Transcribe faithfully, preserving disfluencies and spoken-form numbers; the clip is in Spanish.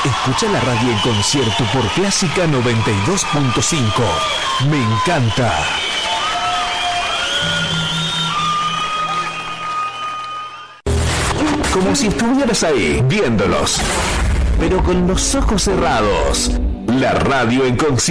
Escucha la radio en concierto por Clásica noventa y dos punto cinco. Me encanta. Como si estuvieras ahí, viéndolos, pero con los ojos cerrados. La radio en concierto.